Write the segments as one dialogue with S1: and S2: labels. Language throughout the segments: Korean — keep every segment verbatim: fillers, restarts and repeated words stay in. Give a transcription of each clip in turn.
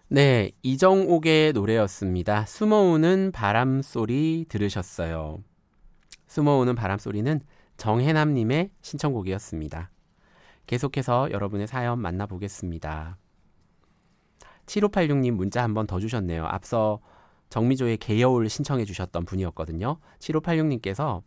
S1: 네, 이정옥의 노래였습니다. 숨어오는 바람소리 들으셨어요. 숨어오는 바람소리는 정혜남님의 신청곡이었습니다. 계속해서 여러분의 사연 만나보겠습니다. 칠오팔육 님 문자 한 번 더 주셨네요. 앞서 정미조의 개여울 신청해 주셨던 분이었거든요. 칠오팔육 님께서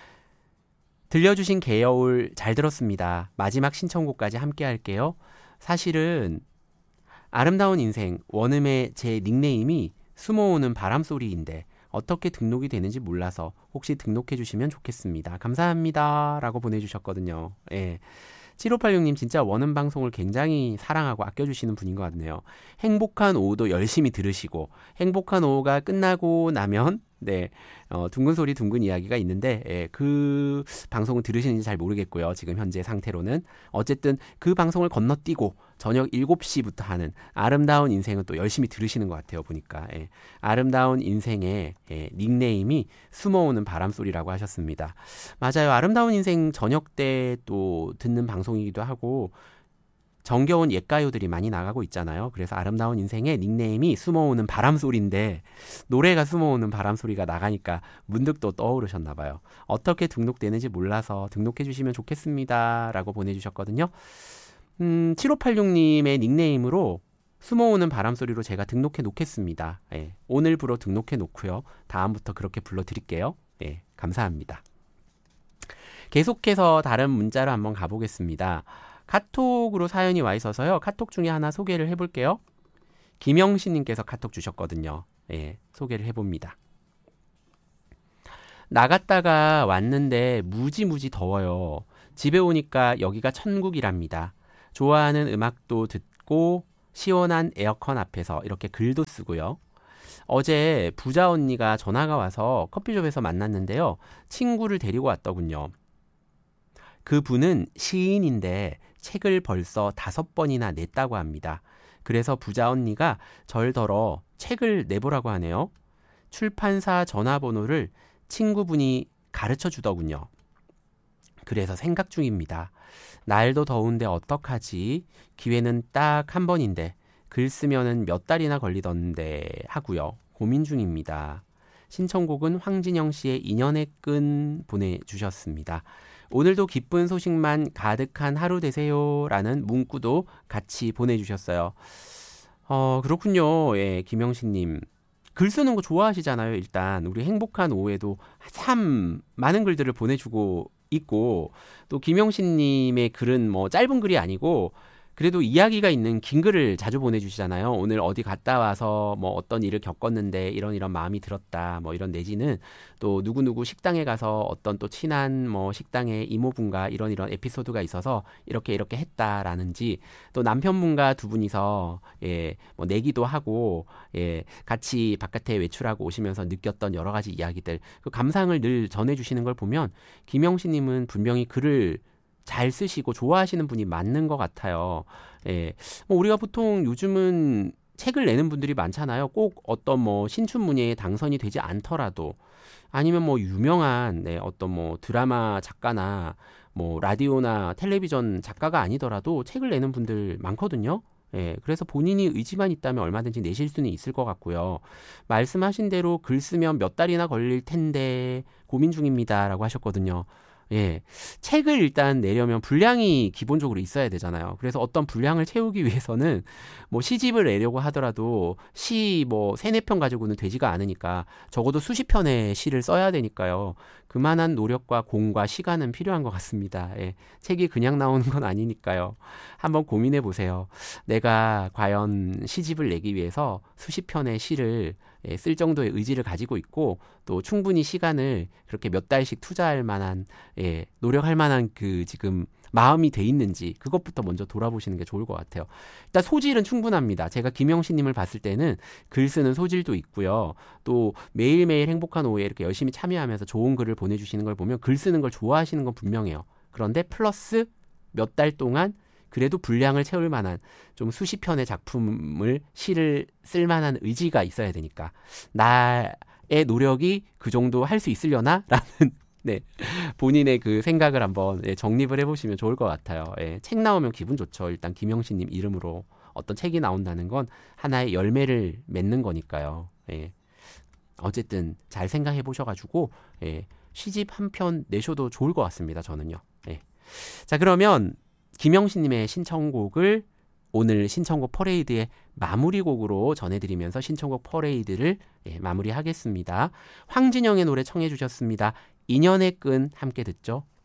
S1: 들려주신 개여울 잘 들었습니다. 마지막 신청곡까지 함께 할게요. 사실은 아름다운 인생 원음의 제 닉네임이 숨어오는 바람소리인데 어떻게 등록이 되는지 몰라서 혹시 등록해 주시면 좋겠습니다. 감사합니다. 라고 보내주셨거든요. 예. 칠오팔육 님 진짜 원음 방송을 굉장히 사랑하고 아껴주시는 분인 것 같네요. 행복한 오후도 열심히 들으시고 행복한 오후가 끝나고 나면 네 어, 둥근 소리 둥근 이야기가 있는데 예, 그 방송을 들으시는지 잘 모르겠고요. 지금 현재 상태로는 어쨌든 그 방송을 건너뛰고 저녁 일곱 시부터 하는 아름다운 인생은 또 열심히 들으시는 것 같아요. 보니까 예, 아름다운 인생의 예, 닉네임이 숨어오는 바람소리라고 하셨습니다. 맞아요. 아름다운 인생 저녁 때 또 듣는 방송이기도 하고 정겨운 옛가요들이 많이 나가고 있잖아요. 그래서 아름다운 인생의 닉네임이 숨어오는 바람소리인데 노래가 숨어오는 바람소리가 나가니까 문득 또 떠오르셨나 봐요. 어떻게 등록되는지 몰라서 등록해 주시면 좋겠습니다. 라고 보내주셨거든요. 음, 칠오팔육 님의 닉네임으로 숨어오는 바람소리로 제가 등록해 놓겠습니다. 예, 오늘부로 등록해 놓고요. 다음부터 그렇게 불러드릴게요. 예, 감사합니다. 계속해서 다른 문자로 한번 가보겠습니다. 카톡으로 사연이 와 있어서요. 카톡 중에 하나 소개를 해볼게요. 김영신님께서 카톡 주셨거든요. 예, 소개를 해봅니다. 나갔다가 왔는데 무지무지 더워요. 집에 오니까 여기가 천국이랍니다. 좋아하는 음악도 듣고 시원한 에어컨 앞에서 이렇게 글도 쓰고요. 어제 부자 언니가 전화가 와서 커피숍에서 만났는데요. 친구를 데리고 왔더군요. 그분은 시인인데 책을 벌써 다섯 번이나 냈다고 합니다. 그래서 부자 언니가 절더러 책을 내보라고 하네요. 출판사 전화번호를 친구분이 가르쳐 주더군요. 그래서 생각 중입니다. 날도 더운데 어떡하지? 기회는 딱 한 번인데 글 쓰면은 몇 달이나 걸리던데 하고요. 고민 중입니다. 신청곡은 황진영 씨의 인연의 끈 보내주셨습니다. 오늘도 기쁜 소식만 가득한 하루 되세요 라는 문구도 같이 보내주셨어요. 어, 그렇군요. 예, 김영신님. 글 쓰는 거 좋아하시잖아요. 일단 우리 행복한 오후에도 참 많은 글들을 보내주고 있고 또 김영신님의 글은 뭐 짧은 글이 아니고 그래도 이야기가 있는 긴 글을 자주 보내주시잖아요. 오늘 어디 갔다 와서 뭐 어떤 일을 겪었는데 이런 이런 마음이 들었다. 뭐 이런 내지는 또 누구누구 식당에 가서 어떤 또 친한 뭐 식당의 이모분과 이런 이런 에피소드가 있어서 이렇게 이렇게 했다라는지 또 남편분과 두 분이서 예, 뭐 내기도 하고 예, 같이 바깥에 외출하고 오시면서 느꼈던 여러 가지 이야기들 그 감상을 늘 전해주시는 걸 보면 김영신님은 분명히 글을 잘 쓰시고 좋아하시는 분이 맞는 것 같아요. 예. 뭐 우리가 보통 요즘은 책을 내는 분들이 많잖아요. 꼭 어떤 뭐 신춘문예에 당선이 되지 않더라도 아니면 뭐 유명한 네, 어떤 뭐 드라마 작가나 뭐 라디오나 텔레비전 작가가 아니더라도 책을 내는 분들 많거든요. 예, 그래서 본인이 의지만 있다면 얼마든지 내실 수는 있을 것 같고요. 말씀하신 대로 글 쓰면 몇 달이나 걸릴 텐데 고민 중입니다라고 하셨거든요. 예, 책을 일단 내려면 분량이 기본적으로 있어야 되잖아요. 그래서 어떤 분량을 채우기 위해서는 뭐 시집을 내려고 하더라도 시 뭐 세네 편 가지고는 되지가 않으니까 적어도 수십 편의 시를 써야 되니까요. 그만한 노력과 공과 시간은 필요한 것 같습니다. 예, 책이 그냥 나오는 건 아니니까요. 한번 고민해 보세요. 내가 과연 시집을 내기 위해서 수십 편의 시를 예, 쓸 정도의 의지를 가지고 있고 또 충분히 시간을 그렇게 몇 달씩 투자할 만한 예, 노력할 만한 그 지금 마음이 돼 있는지 그것부터 먼저 돌아보시는 게 좋을 것 같아요. 일단 소질은 충분합니다. 제가 김영신님을 봤을 때는 글 쓰는 소질도 있고요. 또 매일매일 행복한 오후에 이렇게 열심히 참여하면서 좋은 글을 보내주시는 걸 보면 글 쓰는 걸 좋아하시는 건 분명해요. 그런데 플러스 몇 달 동안 그래도 분량을 채울 만한 좀 수십 편의 작품을 시를 쓸 만한 의지가 있어야 되니까 나의 노력이 그 정도 할 수 있으려나? 라는 네, 본인의 그 생각을 한번 예, 정립을 해보시면 좋을 것 같아요. 예, 책 나오면 기분 좋죠. 일단 김영신님 이름으로 어떤 책이 나온다는 건 하나의 열매를 맺는 거니까요. 예. 어쨌든 잘 생각해 보셔가지고 예. 시집 한 편 내셔도 좋을 것 같습니다. 저는요. 예. 자, 그러면 김영신님의 신청곡을 오늘 신청곡 퍼레이드의 마무리곡으로 전해드리면서 신청곡 퍼레이드를 예, 마무리하겠습니다. 황진영의 노래 청해 주셨습니다. 인연의 끈 함께 듣죠.